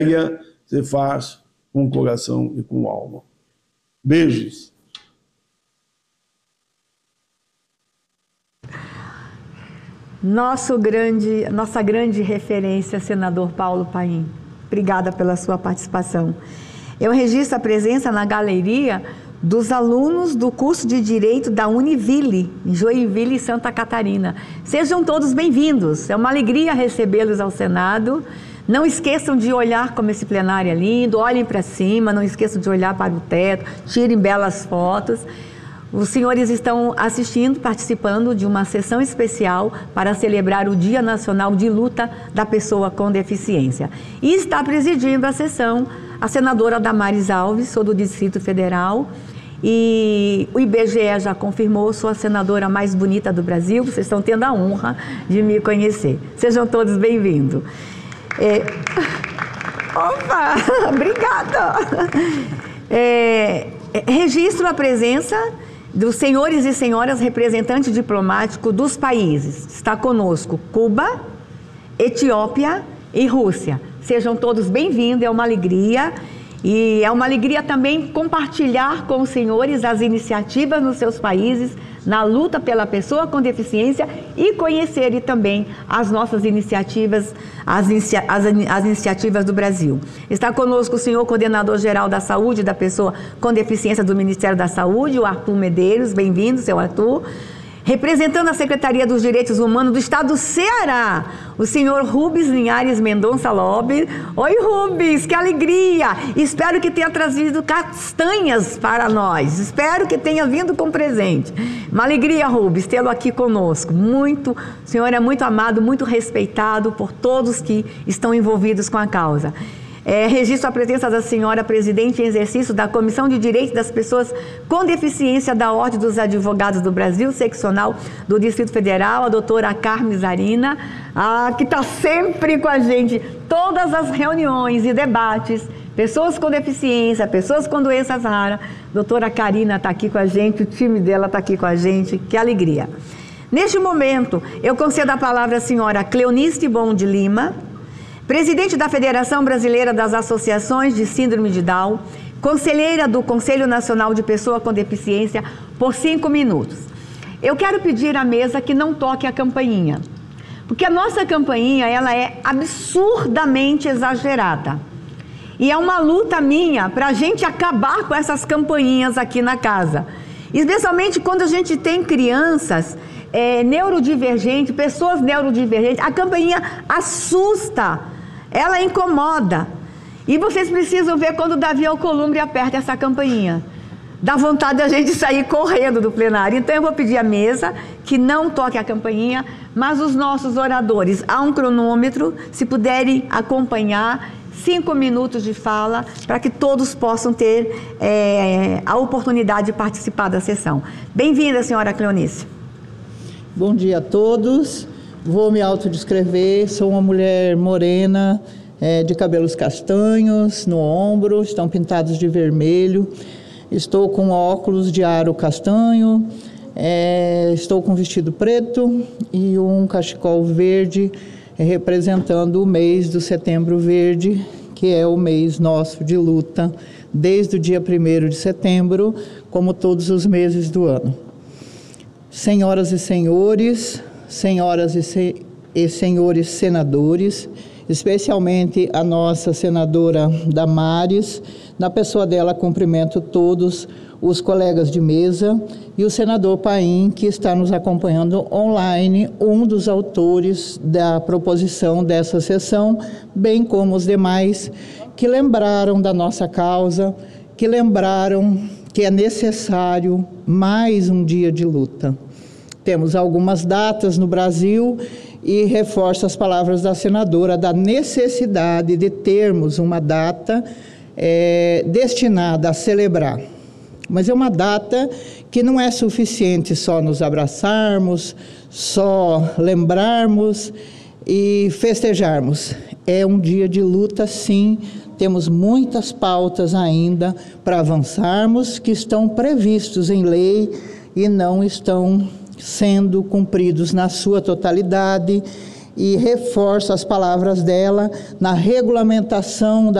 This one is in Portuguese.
você faz com o coração e com a alma. Beijos. Nossa grande referência, senador Paulo Paim. Obrigada pela sua participação. Eu registro a presença na galeria dos alunos do curso de Direito da Univille, em Joinville, Santa Catarina. Sejam todos bem-vindos. É uma alegria recebê-los ao Senado. Não esqueçam de olhar como esse plenário é lindo, olhem para cima, não esqueçam de olhar para o teto, tirem belas fotos. Os senhores estão assistindo, participando de uma sessão especial para celebrar o Dia Nacional de Luta da Pessoa com Deficiência. E está presidindo a sessão a senadora Damares Alves, sou do Distrito Federal, e o IBGE já confirmou, sou a senadora mais bonita do Brasil, vocês estão tendo a honra de me conhecer. Sejam todos bem-vindos. Opa, obrigada. Registro a presença dos senhores e senhoras representantes diplomáticos dos países. Está conosco Cuba, Etiópia e Rússia. Sejam todos bem-vindos, é uma alegria. E é uma alegria também compartilhar com os senhores as iniciativas nos seus países na luta pela pessoa com deficiência e conhecerem também as nossas iniciativas, as iniciativas do Brasil. Está conosco o senhor coordenador-geral da Saúde da Pessoa com Deficiência do Ministério da Saúde, o Arthur Medeiros. Bem-vindo, seu Arthur. Representando a Secretaria dos Direitos Humanos do Estado do Ceará, o senhor Rubens Linhares Mendonça Lobe. Oi, Rubens, que alegria! Espero que tenha trazido castanhas para nós. Espero que tenha vindo com presente. Uma alegria, Rubens, tê-lo aqui conosco. O senhor é muito amado, muito respeitado por todos que estão envolvidos com a causa. Registro a presença da senhora presidente em exercício da Comissão de Direitos das Pessoas com Deficiência da Ordem dos Advogados do Brasil, seccional do Distrito Federal, a doutora Carmen Zarina, que está sempre com a gente, todas as reuniões e debates, pessoas com deficiência, pessoas com doenças raras. Doutora Karina está aqui com a gente, o time dela está aqui com a gente, que alegria. Neste momento, eu concedo a palavra à senhora Cleonice Bon de Lima, presidente da Federação Brasileira das Associações de Síndrome de Down, conselheira do Conselho Nacional de Pessoa com Deficiência, por 5 minutos. Eu quero pedir à mesa que não toque a campainha, porque a nossa campainha ela é absurdamente exagerada. E é uma luta minha para a gente acabar com essas campainhas aqui na casa. Especialmente quando a gente tem crianças neurodivergentes, pessoas neurodivergentes, a campainha assusta. Ela incomoda. E vocês precisam ver quando o Davi Alcolumbre aperta essa campainha. Dá vontade da gente sair correndo do plenário. Então eu vou pedir à mesa que não toque a campainha, mas os nossos oradores, há um cronômetro, se puderem acompanhar, 5 minutos de fala, para que todos possam ter a oportunidade de participar da sessão. Bem-vinda, senhora Cleonice. Bom dia a todos. Vou me autodescrever, sou uma mulher morena, de cabelos castanhos no ombro, estão pintados de vermelho, estou com óculos de aro castanho, estou com vestido preto e um cachecol verde, representando o mês do Setembro Verde, que é o mês nosso de luta, desde o dia 1º de setembro, como todos os meses do ano. Senhoras e senhores, senhoras e senhores senadores, especialmente a nossa senadora Damares, na pessoa dela cumprimento todos os colegas de mesa e o senador Paim, que está nos acompanhando online, um dos autores da proposição dessa sessão, bem como os demais que lembraram da nossa causa, que lembraram que é necessário mais um dia de luta. Temos algumas datas no Brasil e reforço as palavras da senadora da necessidade de termos uma data destinada a celebrar. Mas é uma data que não é suficiente só nos abraçarmos, só lembrarmos e festejarmos. É um dia de luta, sim. Temos muitas pautas ainda para avançarmos que estão previstos em lei e não estão sendo cumpridos na sua totalidade e reforço as palavras dela na regulamentação